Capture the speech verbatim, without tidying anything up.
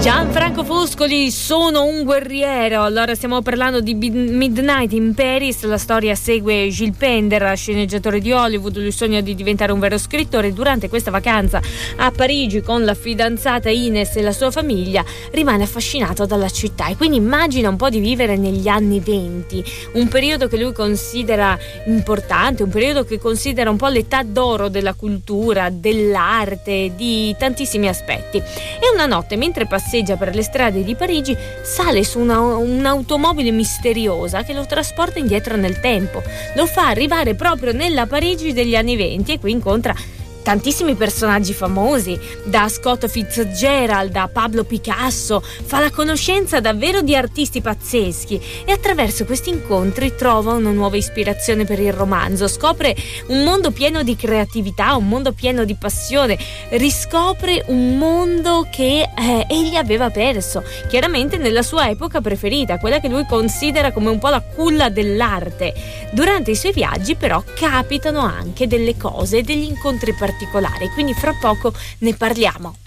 Gianfranco Foscoli, sono un guerriero. Allora, stiamo parlando di Midnight in Paris. La storia segue Gilles Pender, sceneggiatore di Hollywood. Lui sogna di diventare un vero scrittore. Durante questa vacanza a Parigi con la fidanzata Ines e la sua famiglia rimane affascinato dalla città, e quindi immagina un po' di vivere negli anni venti, un periodo che lui considera importante, un periodo che considera un po' l'età d'oro della cultura, dell'arte, di tantissimi aspetti. E una notte, mentre passeggia per le strade di Parigi, sale su una, un'automobile misteriosa che lo trasporta indietro nel tempo. Lo fa arrivare proprio nella Parigi degli anni venti, e qui incontra tantissimi personaggi famosi, da Scott Fitzgerald a Pablo Picasso. Fa la conoscenza davvero di artisti pazzeschi, e attraverso questi incontri trova una nuova ispirazione per il romanzo. Scopre un mondo pieno di creatività, un mondo pieno di passione, riscopre un mondo che eh, egli aveva perso, chiaramente nella sua epoca preferita, quella che lui considera come un po' la culla dell'arte. Durante i suoi viaggi però capitano anche delle cose, degli incontri particolari, quindi fra poco ne parliamo.